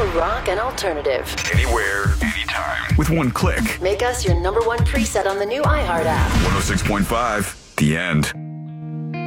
rock, and alternative. Anywhere, anytime. With one click. Make us your #1 preset on the new iHeart app. 106.5, The End.